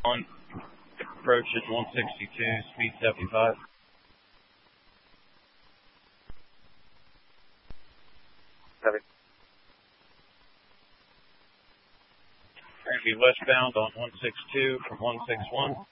1, approaching 162, speed 75. Be westbound on 162 from 161.